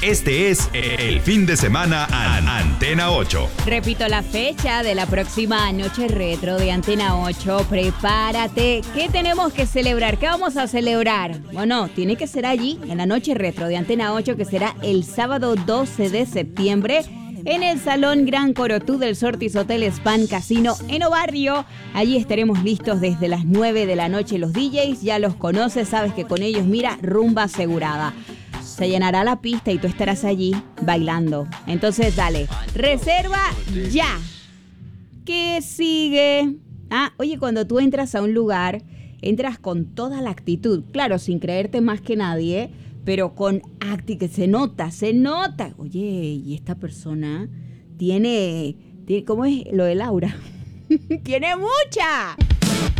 Este es el fin de semana Antena 8. Repito la fecha de la próxima Noche Retro de Antena 8. Prepárate. ¿Qué tenemos que celebrar? ¿Qué vamos a celebrar? Bueno, tiene que ser allí, en la Noche Retro de Antena 8, que será el sábado 12 de septiembre, en el Salón Gran Corotú del Sortis Hotel Span Casino en Obarrio. Allí estaremos listos desde las 9 de la noche. Los DJs ya los conoces, sabes que con ellos, mira, rumba asegurada. Se llenará la pista y tú estarás allí bailando. Entonces dale, reserva ya. ¿Qué sigue? Oye, cuando tú entras a un lugar, entras con toda la actitud. Claro, sin creerte más que nadie, pero con actitud, que se nota. Oye, y esta persona tiene ¿cómo es lo de Laura? ¡Tiene mucha!